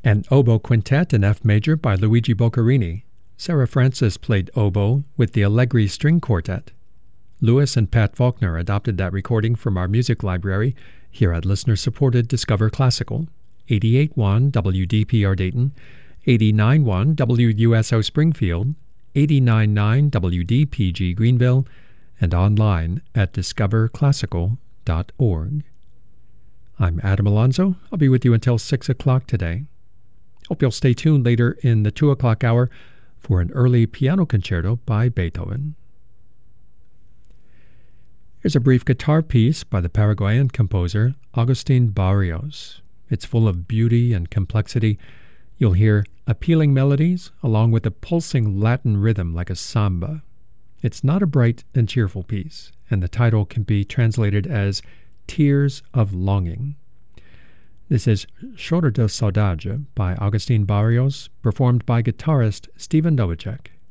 An oboe quintet in F major by Luigi Boccherini. Sarah Francis played oboe with the Allegri String Quartet. Lewis and Pat Faulkner adopted that recording from our music library here at listener-supported Discover Classical, 88.1 WDPR Dayton, 89.1 WUSO Springfield, 89.9 WDPG Greenville, and online at discoverclassical.org. I'm Adam Alonso. I'll be with you until 6 o'clock today. Hope you'll stay tuned later in the 2 o'clock hour for an early piano concerto by Beethoven. Here's a brief guitar piece by the Paraguayan composer Agustin Barrios. It's full of beauty and complexity. You'll hear appealing melodies along with a pulsing Latin rhythm like a samba. It's not a bright and cheerful piece, and the title can be translated as Tears of Longing. This is Choro de Saudade by Agustin Barrios, performed by guitarist Stephen Novacek.